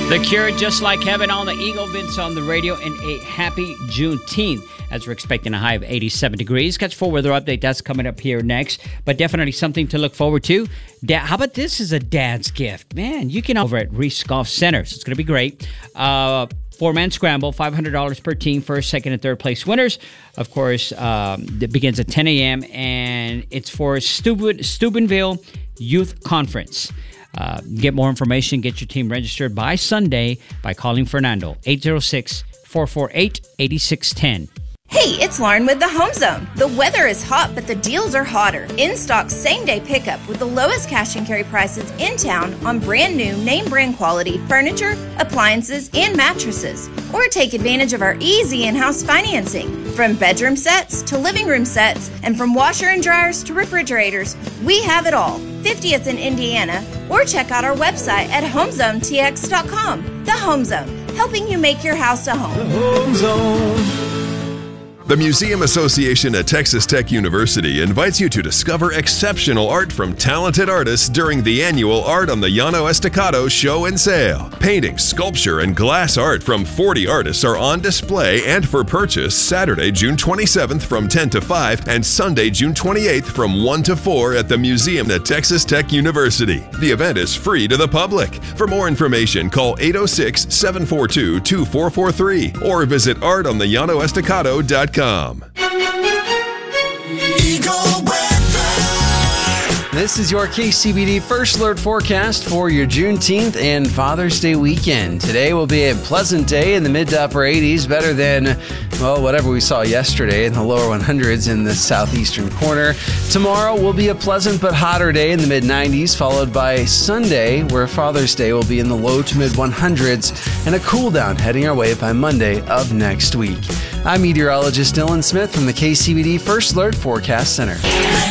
The Cure, Just Like Heaven on the Eagle Vince on the radio, and a happy Juneteenth as we're expecting a high of 87 degrees. Catch full weather update. That's coming up here next, but definitely something to look forward to. How about this as a dad's gift? Man, you can over at Reese Golf Center, so it's going to be great. Four-man scramble, $500 per team, first, second, and third place winners. Of course, it begins at 10 a.m., and it's for Steubenville Youth Conference. Get more information, get your team registered by Sunday by calling Fernando, 806-448-8610. Hey, it's Lauren with the Home Zone. The weather is hot, but the deals are hotter. In-stock same-day pickup with the lowest cash and carry prices in town on brand new name-brand quality furniture, appliances, and mattresses. Or take advantage of our easy in-house financing. From bedroom sets to living room sets, and from washer and dryers to refrigerators, we have it all. 50th in Indiana, or check out our website at homezonetx.com. The Home Zone, helping you make your house a home. The Home Zone. The Museum Association at Texas Tech University invites you to discover exceptional art from talented artists during the annual Art on the Llano Estacado show and sale. Painting, sculpture, and glass art from 40 artists are on display and for purchase Saturday, June 27th from 10 to 5 and Sunday, June 28th from 1 to 4 at the Museum at Texas Tech University. The event is free to the public. For more information, call 806-742-2443 or visit artonthellanoestacado.com. This is your KCBD First Alert forecast for your Juneteenth and Father's Day weekend. Today will be a pleasant day in the mid to upper 80s, better than, well, whatever we saw yesterday in the lower 100s in the southeastern corner. Tomorrow will be a pleasant but hotter day in the mid 90s, followed by Sunday, where Father's Day will be in the low to mid 100s, and a cool down heading our way by Monday of next week. I'm meteorologist Dylan Smith from the KCBD First Alert Forecast Center.